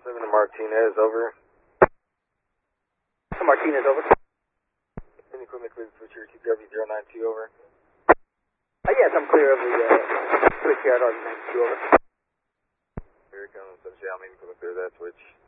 7 to Martinez, over. Martinez, over. Any equipment clear to switch here, TPRV092, over. Yes, I'm clear of the switch yard, RV92, over. Here it comes, Sunshine, maybe equipment clear that switch.